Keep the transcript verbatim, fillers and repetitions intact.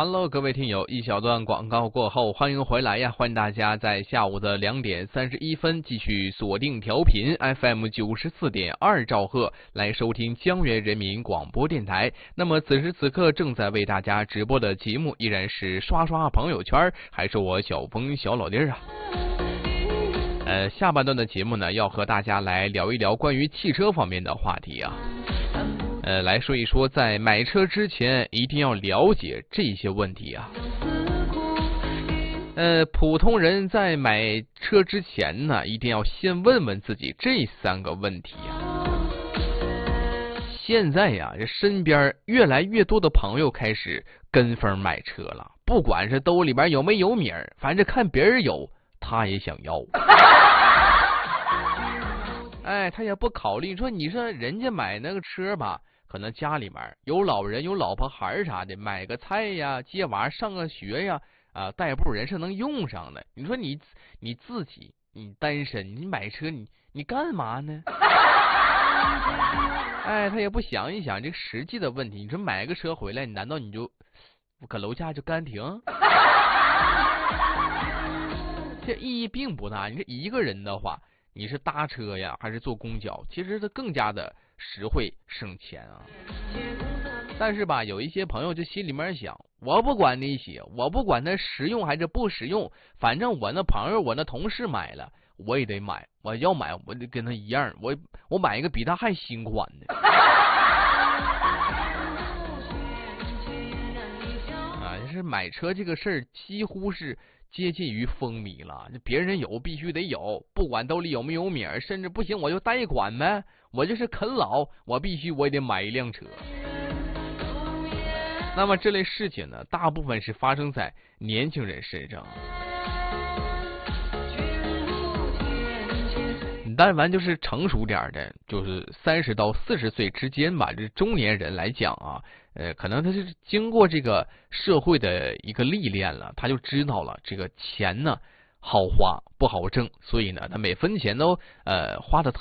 Hello， 各位听友，一小段广告过后，欢迎回来呀！欢迎大家在下午的两点三十一分继续锁定调频 F M 九十四点二兆赫来收听江源人民广播电台。那么此时此刻正在为大家直播的节目依然是刷刷朋友圈，还是我小峰小老弟儿啊。呃，下半段的节目呢，要和大家来聊一聊关于汽车方面的话题啊。呃，来说一说，在买车之前一定要了解这些问题啊。呃，普通人在买车之前呢，一定要先问问自己这三个问题啊。现在呀，这身边越来越多的朋友开始跟风买车了，不管是兜里边有没有米儿，反正看别人有，他也想要。哎，他也不考虑说，你说人家买那个车吧。可能家里面有老人有老婆孩啥的，买个菜呀，接娃上个学呀，啊，代步人是能用上的。你说你你自己你单身，你买车你你干嘛呢？哎，他也不想一想这个实际的问题。你说买个车回来，难道你就搁楼下就干停？这意义并不大。你说一个人的话，你是搭车呀，还是坐公交？其实它更加的实惠省钱啊。但是吧，有一些朋友就心里面想，我不管那些，我不管它实用还是不实用，反正我那朋友我那同事买了，我也得买，我要买我得跟他一样，我我买一个比他还新款的。啊，就是买车这个事儿几乎是接近于风靡了，别人有必须得有，不管兜里有没有米儿，甚至不行我就贷款呗，我就是啃老，我必须我也得买一辆车。那么这类事情呢，大部分是发生在年轻人身上。但凡就是成熟点的，就是三十到四十岁之间吧，这中年人来讲啊，呃，可能他是经过这个社会的一个历练了，他就知道了这个钱呢好花不好挣，所以呢，他每分钱都呃花的